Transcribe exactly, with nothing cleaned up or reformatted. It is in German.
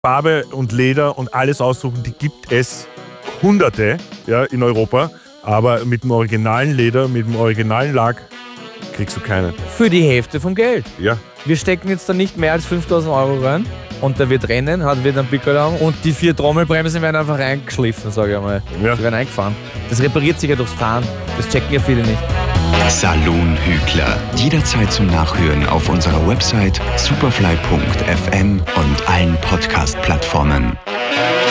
Farbe und Leder und alles aussuchen, die gibt es Hunderte, ja, in Europa. Aber mit dem originalen Leder, mit dem originalen Lack kriegst du keinen. Für die Hälfte vom Geld. Ja. Wir stecken jetzt da nicht mehr als fünftausend Euro rein und der wird rennen, hat wird einen Pickel haben und die vier Trommelbremsen werden einfach reingeschliffen, sage ich einmal. Ja. Die werden eingefahren. Das repariert sich ja durchs Fahren. Das checken ja viele nicht. Salon Hügler. Jederzeit zum Nachhören auf unserer Website superfly punkt f m und allen Podcast-Plattformen.